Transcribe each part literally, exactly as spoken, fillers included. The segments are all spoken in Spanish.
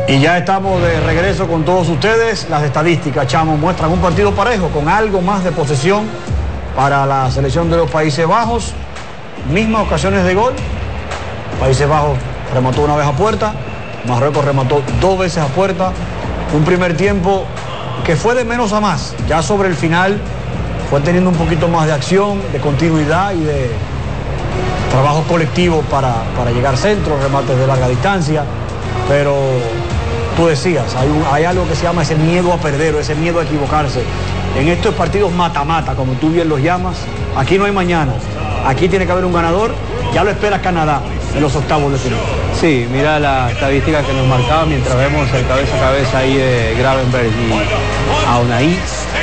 Y ya estamos de regreso con todos ustedes. Las estadísticas, Chamo, muestran un partido parejo con algo más de posesión para la selección de los Países Bajos. Mismas ocasiones de gol. Países Bajos remató una vez a puerta, Marruecos remató dos veces a puerta. Un primer tiempo que fue de menos a más. Ya sobre el final fue teniendo un poquito más de acción, de continuidad y de trabajo colectivo para, para llegar centros, remates de larga distancia. Pero tú decías, hay, un, hay algo que se llama ese miedo a perder o ese miedo a equivocarse. En estos partidos mata-mata, como tú bien los llamas, aquí no hay mañana. Aquí tiene que haber un ganador. Ya lo espera Canadá en los octavos de final. Sí, mira la estadística que nos marcaba mientras vemos el cabeza a cabeza ahí de Gravenberch y Aunaí.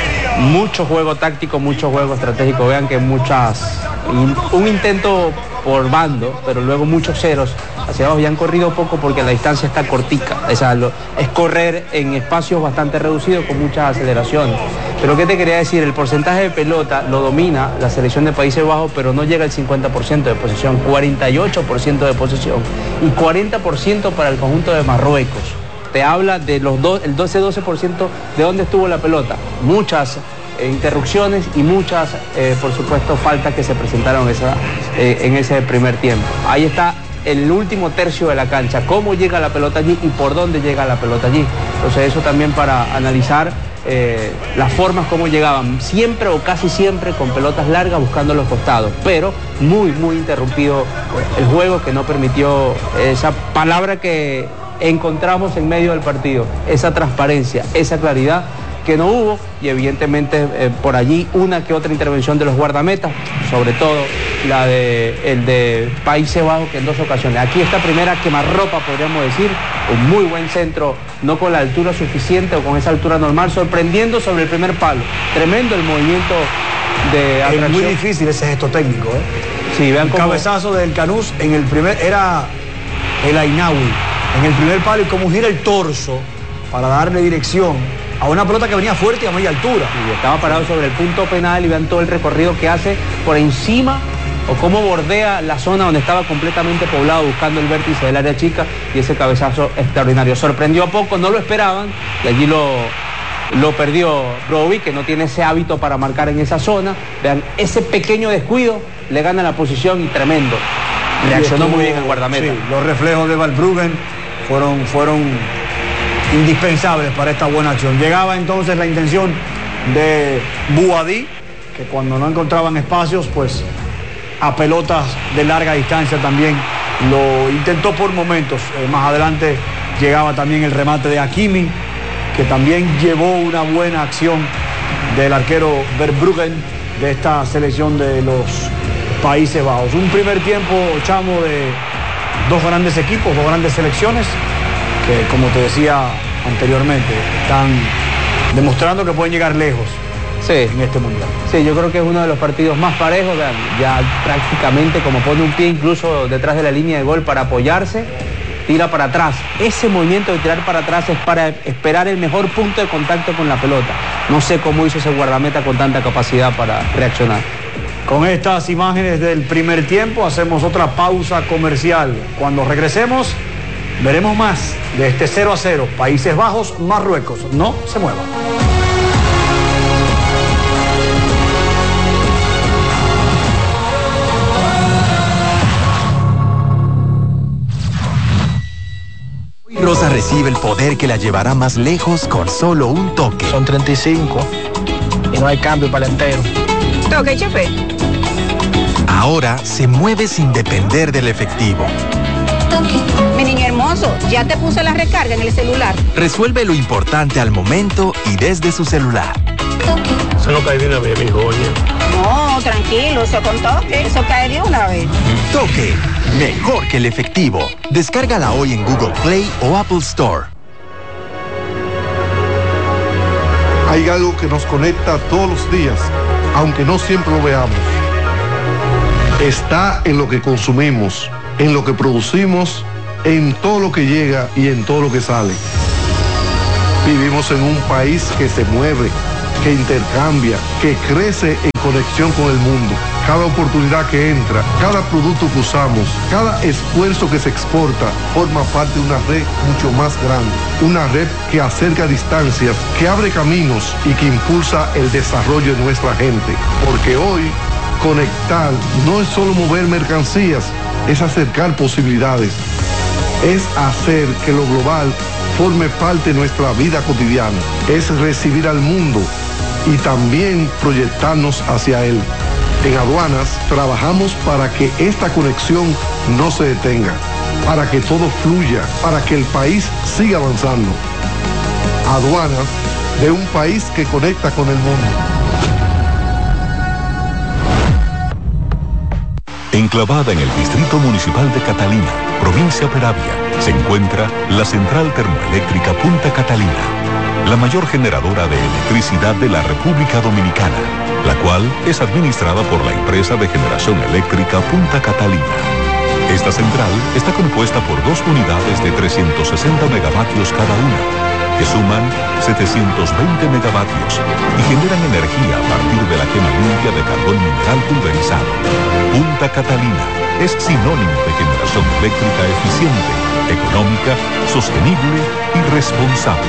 Mucho juego táctico, mucho juego estratégico. Vean que muchas, un intento por bando, pero luego muchos ceros hacia abajo. Ya han corrido poco porque la distancia está cortica. O sea, lo, es correr en espacios bastante reducidos con muchas aceleraciones. Pero ¿qué te quería decir? El porcentaje de pelota lo domina la selección de Países Bajos, pero no llega al cincuenta por ciento de posesión, cuarenta y ocho por ciento de posesión y cuarenta por ciento para el conjunto de Marruecos. Te habla de los do, el doce doce por ciento de dónde estuvo la pelota. Muchas eh, interrupciones y muchas, eh, por supuesto, faltas que se presentaron esa, eh, en ese primer tiempo. Ahí está el último tercio de la cancha, cómo llega la pelota allí y por dónde llega la pelota allí. Entonces eso también para analizar eh, las formas como llegaban, siempre o casi siempre con pelotas largas buscando los costados, pero muy, muy interrumpido el juego, que no permitió esa palabra que encontramos en medio del partido, esa transparencia, esa claridad que no hubo, y evidentemente eh, por allí una que otra intervención de los guardametas, sobre todo la de el de Países Bajos, que en dos ocasiones. Aquí esta primera quemarropa, podríamos decir, un muy buen centro, no con la altura suficiente o con esa altura normal, sorprendiendo sobre el primer palo. Tremendo el movimiento de atracción. Es muy difícil ese gesto técnico, ¿eh? Sí, vean cómo... cabezazo del Canús en el primer, era el Ainawi, en el primer palo, y cómo gira el torso para darle dirección a una pelota que venía fuerte y a media altura. Y estaba parado sobre el punto penal y vean todo el recorrido que hace por encima, o cómo bordea la zona donde estaba completamente poblado, buscando el vértice del área chica, y ese cabezazo extraordinario. Sorprendió a poco, no lo esperaban, y allí lo, lo perdió Brozovic, que no tiene ese hábito para marcar en esa zona. Vean, ese pequeño descuido le gana la posición y tremendo. Reaccionó estuvo, muy bien el guardameta. Sí, los reflejos de Verbruggen fueron... fueron indispensables para esta buena acción. Llegaba entonces la intención de Bouhaddi, que cuando no encontraban espacios, pues a pelotas de larga distancia también lo intentó por momentos. Eh, más adelante llegaba también el remate de Hakimi, que también llevó una buena acción del arquero Verbruggen de esta selección de los Países Bajos. Un primer tiempo, Chamo, de dos grandes equipos, dos grandes selecciones, que, como te decía anteriormente, están demostrando que pueden llegar lejos sí. en este mundial. Sí, yo creo que es uno de los partidos más parejos. Vean, ya prácticamente como pone un pie incluso detrás de la línea de gol para apoyarse, tira para atrás. Ese movimiento de tirar para atrás es para esperar el mejor punto de contacto con la pelota. No sé cómo hizo ese guardameta con tanta capacidad para reaccionar. Con estas imágenes del primer tiempo hacemos otra pausa comercial. Cuando regresemos, veremos más de este cero a cero, Países Bajos, Marruecos. No se muevan. Rosa recibe el poder que la llevará más lejos con solo un toque. Son treinta y cinco y no hay cambio para el entero. Toque, chofer. Ahora se mueve sin depender del efectivo. Mi niño hermoso, ya te puse la recarga en el celular. Resuelve lo importante al momento y desde su celular. Eso no cae de una vez, mijo, oye. No, tranquilo, eso con toque, eso cae de una vez. Toque, mejor que el efectivo. Descárgala hoy en Google Play o Apple Store. Hay algo que nos conecta todos los días, aunque no siempre lo veamos. Está en lo que consumimos, en lo que producimos, en todo lo que llega y en todo lo que sale. Vivimos en un país que se mueve, que intercambia, que crece en conexión con el mundo. cada oportunidad que entra, cada producto que usamos, cada esfuerzo que se exporta, forma parte de una red mucho más grande. Una red que acerca distancias, que abre caminos y que impulsa el desarrollo de nuestra gente. Porque hoy, conectar no es solo mover mercancías, es acercar posibilidades, es hacer que lo global forme parte de nuestra vida cotidiana, es recibir al mundo y también proyectarnos hacia él. En Aduanas trabajamos para que esta conexión no se detenga, para que todo fluya, para que el país siga avanzando. Aduanas de un país que conecta con el mundo. Enclavada en el Distrito Municipal de Catalina, provincia Peravia, se encuentra la Central Termoeléctrica Punta Catalina, la mayor generadora de electricidad de la República Dominicana, la cual es administrada por la empresa de generación eléctrica Punta Catalina. Esta central está compuesta por dos unidades de trescientos sesenta megavatios cada una, que suman setecientos veinte megavatios y generan energía a partir de la quema limpia de carbón mineral pulverizado. Punta Catalina es sinónimo de generación eléctrica eficiente, económica, sostenible y responsable.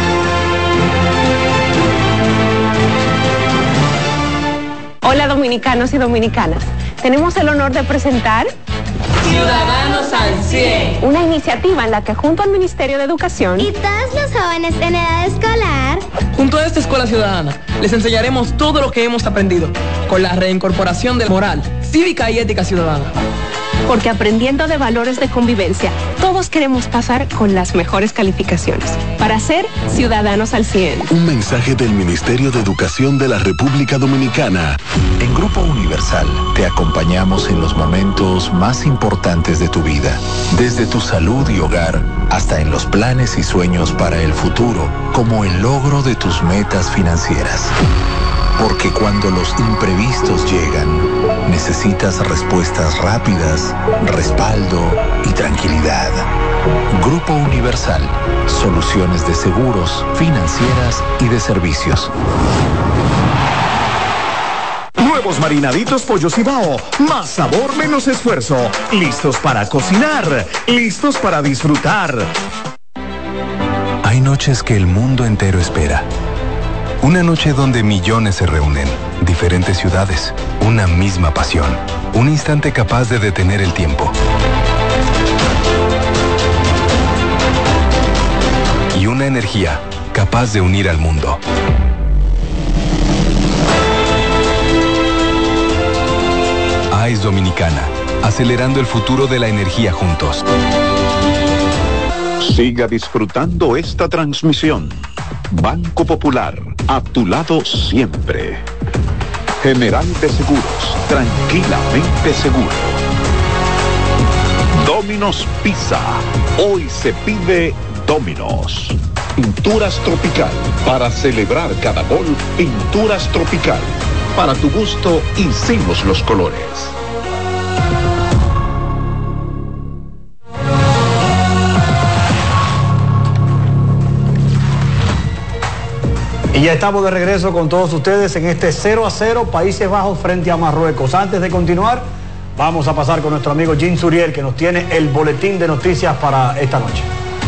Hola dominicanos y dominicanas, tenemos el honor de presentar Ciudadanos al cien, una iniciativa en la que junto al Ministerio de Educación y todos los jóvenes en edad escolar, junto a esta escuela ciudadana, les enseñaremos todo lo que hemos aprendido con la reincorporación de moral, cívica y ética ciudadana. Porque aprendiendo de valores de convivencia, todos queremos pasar con las mejores calificaciones para ser ciudadanos al cien. Un mensaje del Ministerio de Educación de la República Dominicana. En Grupo Universal te acompañamos en los momentos más importantes de tu vida, desde tu salud y hogar hasta en los planes y sueños para el futuro, como el logro de tus metas financieras. Porque cuando los imprevistos llegan, necesitas respuestas rápidas, respaldo y tranquilidad. Grupo Universal, soluciones de seguros, financieras y de servicios. Nuevos marinaditos Pollo Cibao, más sabor, menos esfuerzo. Listos para cocinar, listos para disfrutar. Hay noches que el mundo entero espera. Una noche donde millones se reúnen, diferentes ciudades, una misma pasión, un instante capaz de detener el tiempo. Y una energía capaz de unir al mundo. A E S Dominicana, acelerando el futuro de la energía juntos. Siga disfrutando esta transmisión. Banco Popular, a tu lado siempre. General de Seguros, tranquilamente seguro. Domino's Pizza, hoy se pide Domino's. Pinturas Tropical, para celebrar cada gol, Pinturas Tropical. Para tu gusto, hicimos los colores. Y ya estamos de regreso con todos ustedes en este cero a cero Países Bajos frente a Marruecos. Antes de continuar, vamos a pasar con nuestro amigo Jim Suriel, que nos tiene el boletín de noticias para esta noche.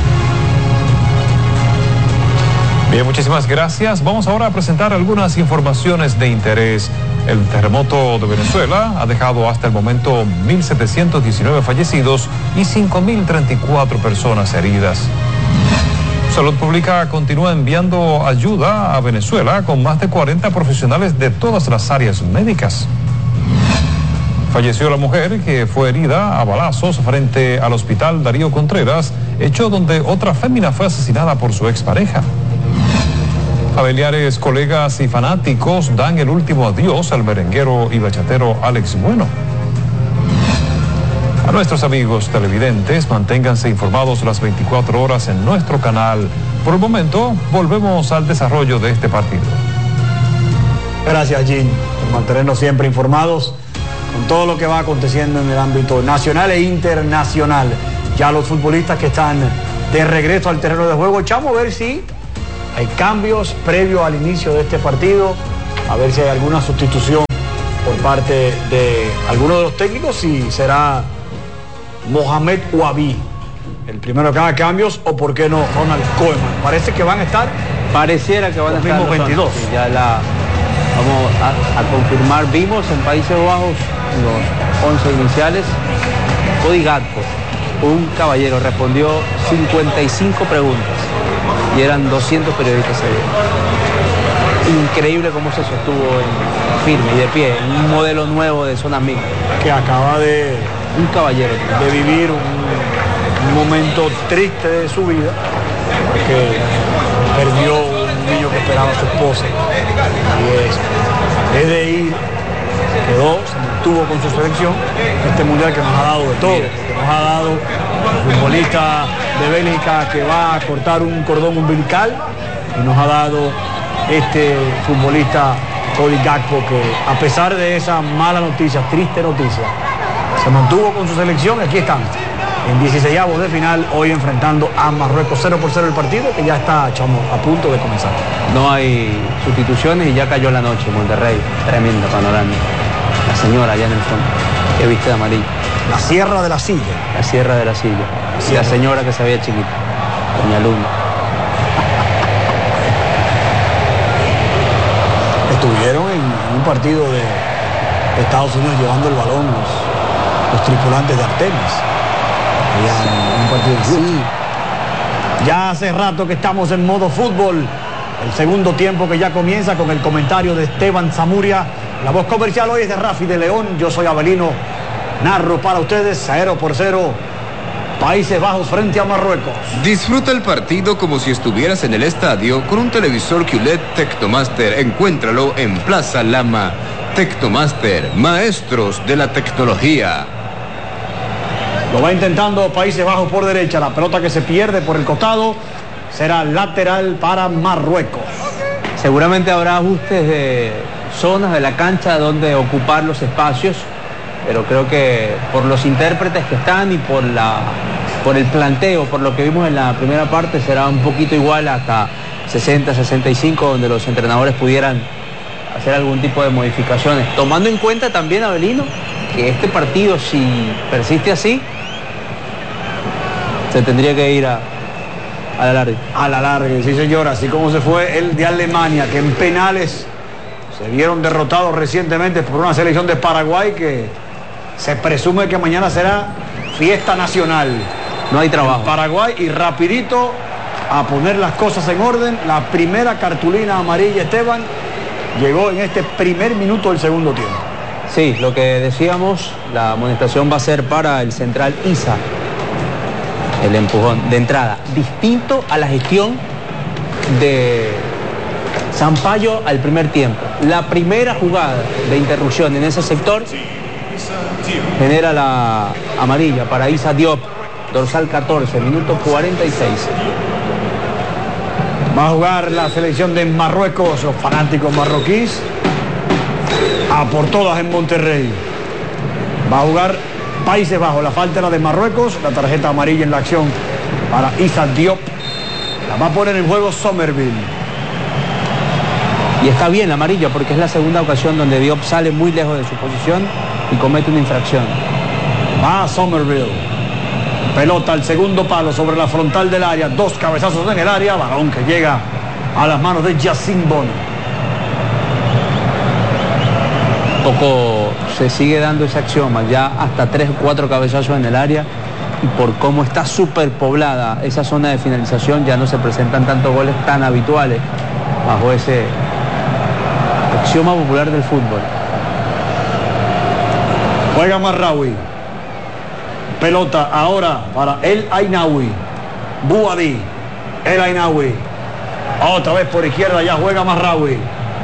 Bien, muchísimas gracias. Vamos ahora a presentar algunas informaciones de interés. El terremoto de Venezuela ha dejado hasta el momento mil setecientos diecinueve fallecidos y cinco mil treinta y cuatro personas heridas. Salud Pública continúa enviando ayuda a Venezuela con más de cuarenta profesionales de todas las áreas médicas. Falleció la mujer que fue herida a balazos frente al hospital Darío Contreras, hecho donde otra fémina fue asesinada por su expareja. Familiares, colegas y fanáticos dan el último adiós al merenguero y bachatero Alex Bueno. A nuestros amigos televidentes, manténganse informados las veinticuatro horas en nuestro canal. Por el momento, volvemos al desarrollo de este partido. Gracias, Jim, por mantenernos siempre informados con todo lo que va aconteciendo en el ámbito nacional e internacional. Ya los futbolistas que están de regreso al terreno de juego, echamos a ver si hay cambios previo al inicio de este partido, a ver si hay alguna sustitución por parte de algunos de los técnicos y será Mohamed Wabi el primero que haga cambios, o por qué no Ronald Koeman. Parece que van a estar pareciera que van a estar los mismos veintidós. Sí, ya la vamos a, a confirmar. Vimos en Países Bajos los once iniciales. Cody Gakpo, un caballero, respondió cincuenta y cinco preguntas y eran doscientos periodistas ahí. Increíble cómo se sostuvo en, firme y de pie, un modelo nuevo de zonas mixtas. Que acaba de un caballero de vivir un, un momento triste de su vida, porque perdió un niño que esperaba a su esposa, y es, desde ir quedó, se mantuvo con su selección, este mundial que nos ha dado de todo, que nos ha dado un futbolista de Bélgica que va a cortar un cordón umbilical, y nos ha dado este futbolista Cody Gakpo, que a pesar de esa mala noticia, triste noticia, se mantuvo con su selección. Aquí están en dieciseisavos de final, hoy enfrentando a Marruecos. Cero por cero el partido, que ya está, chamo, a punto de comenzar. No hay sustituciones y ya cayó la noche en Monterrey. Tremenda panorama. La señora allá en el fondo, que viste de amarillo. La Sierra de la Silla. La Sierra de la Silla. Y la señora que se veía chiquita, doña Luna. Estuvieron en un partido de Estados Unidos llevando el balón los, los tripulantes de Artemis. Allá en un partido de club. Sí. Ya hace rato que estamos en modo fútbol. El segundo tiempo que ya comienza con el comentario de Esteban Zamuria. La voz comercial hoy es de Rafi de León. Yo soy Abelino. Narro para ustedes cero por cero. Países Bajos frente a Marruecos. Disfruta el partido como si estuvieras en el estadio con un televisor Q L E D Tecnomaster. Encuéntralo en Plaza Lama. Tecnomaster, maestros de la tecnología. Lo va intentando Países Bajos por derecha. La pelota que se pierde por el costado será lateral para Marruecos. Seguramente habrá ajustes de zonas de la cancha donde ocupar los espacios, pero creo que por los intérpretes que están y por la por el planteo, por lo que vimos en la primera parte, será un poquito igual hasta sesenta, sesenta y cinco, donde los entrenadores pudieran hacer algún tipo de modificaciones, tomando en cuenta también, Abelino, que este partido, si persiste así, se tendría que ir a, a la larga. A la larga, sí señor, así como se fue el de Alemania, que en penales se vieron derrotados recientemente por una selección de Paraguay que se presume que mañana será fiesta nacional. No hay trabajo. En Paraguay, y rapidito a poner las cosas en orden. La primera cartulina amarilla, Esteban, llegó en este primer minuto del segundo tiempo. Sí, lo que decíamos, la amonestación va a ser para el central Isa. El empujón de entrada, distinto a la gestión de Sampaio al primer tiempo. La primera jugada de interrupción en ese sector genera la amarilla para Issa Diop, dorsal catorce, minuto cuarenta y seis. Va a jugar la selección de Marruecos, los fanáticos marroquíes, a por todas en Monterrey. Va a jugar Países Bajos, la falta era de Marruecos, la tarjeta amarilla en la acción para Issa Diop. La va a poner en juego Somerville. Y está bien la amarilla porque es la segunda ocasión donde Diop sale muy lejos de su posición y comete una infracción. Va a Somerville. Pelota al segundo palo sobre la frontal del área. Dos cabezazos en el área. Balón que llega a las manos de Yacine Bono. Poco se sigue dando ese axioma. Ya hasta tres o cuatro cabezazos en el área. Y por cómo está superpoblada esa zona de finalización, ya no se presentan tantos goles tan habituales bajo ese axioma popular del fútbol. Juega Marraoui. Pelota ahora para El Ainaoui. Bouhaddi. El Ainaoui. Otra vez por izquierda, ya juega Marraoui.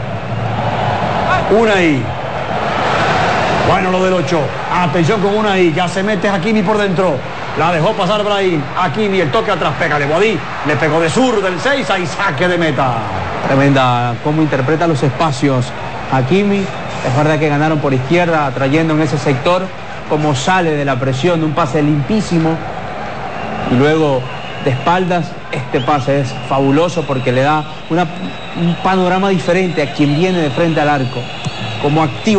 Unai. Bueno, lo del ocho. Atención con Unai. Ya se mete Hakimi por dentro. La dejó pasar Brahim. Hakimi, el toque atrás. Pégale Bouhaddi. Le pegó de sur del seis. Ahí saque de meta. Tremenda cómo interpreta los espacios Hakimi. Es verdad que ganaron por izquierda, trayendo en ese sector, como sale de la presión, un pase limpísimo, y luego de espaldas, este pase es fabuloso porque le da una, un panorama diferente a quien viene de frente al arco, como activa